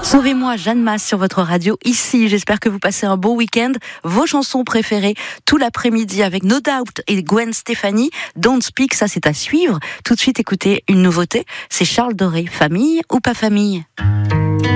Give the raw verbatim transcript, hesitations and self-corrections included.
Sauvez-moi, Jeanne Masse sur votre radio ici. J'espère que vous passez un bon week-end. Vos chansons préférées tout l'après-midi avec No Doubt et Gwen Stefani. Don't Speak, ça c'est à suivre. Tout de suite, écoutez une nouveauté. C'est Charles Doré. Famille ou pas famille ?